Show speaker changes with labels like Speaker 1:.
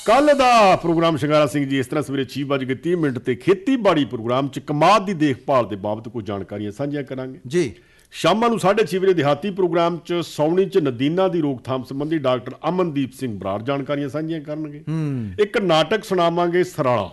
Speaker 1: ਕੱਲ ਦਾ ਪ੍ਰੋਗਰਾਮ ਸ਼ਿੰਗਾਰਾ ਸਿੰਘ ਜੀ ਇਸ ਤਰ੍ਹਾਂ ਸਵੇਰੇ 6:30 ਤੇ ਖੇਤੀਬਾੜੀ ਪ੍ਰੋਗਰਾਮ 'ਚ ਕਮਾਦ ਦੀ ਦੇਖਭਾਲ ਦੇ ਬਾਬਤ ਕੁਝ ਜਾਣਕਾਰੀਆਂ ਸਾਂਝੀਆਂ ਕਰਾਂਗੇ
Speaker 2: ਜੀ।
Speaker 1: ਸ਼ਾਮਾਂ ਨੂੰ 6:30 ਦਿਹਾਤੀ ਪ੍ਰੋਗਰਾਮ 'ਚ ਸੌਣੀ 'ਚ ਨਦੀਨਾਂ ਦੀ ਰੋਕਥਾਮ ਸੰਬੰਧੀ ਡਾਕਟਰ ਅਮਨਦੀਪ ਸਿੰਘ ਬਰਾੜ ਜਾਣਕਾਰੀਆਂ ਸਾਂਝੀਆਂ ਕਰਨਗੇ। ਇੱਕ ਨਾਟਕ ਸੁਣਾਵਾਂਗੇ ਸਰਾਲਾ,